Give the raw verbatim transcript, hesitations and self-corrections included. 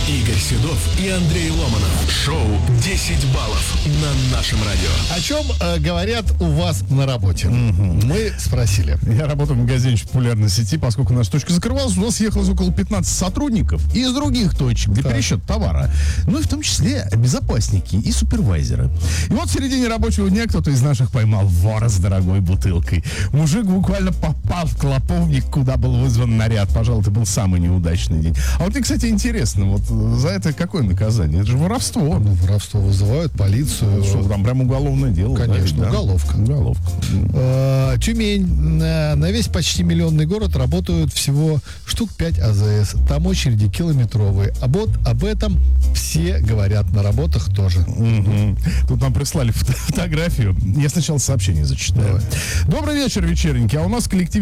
Игорь Седов и Андрей Ломанов. Шоу десять баллов на нашем радио. О чем э, говорят у вас на работе? Mm-hmm. Мы спросили. Я работаю в магазине популярной сети, поскольку наша точка закрывалась, у нас ехалось около пятнадцати сотрудников из других точек для пересчета товара. Ну и в том числе безопасники и супервайзеры. И вот в середине рабочего дня кто-то из наших поймал вора с дорогой бутылкой. Мужик буквально попал в клоповник, куда был вызван наряд. Пожалуй, это был самый неудачный день. А вот мне, кстати, интересно, вот за это какое наказание? Это же воровство. Ну, воровство вызывают, полицию. Что, там прям уголовное дело? Конечно, да? уголовка. Уголовка. Э, Тюмень. На весь почти миллионный город работают всего штук пять АЗС. Там очереди километровые. А вот об этом все говорят на работах тоже. Угу. Тут нам прислали фото- фотографию. Я сначала сообщение зачитаю. Давай. Добрый вечер, вечерники. А у нас в коллективе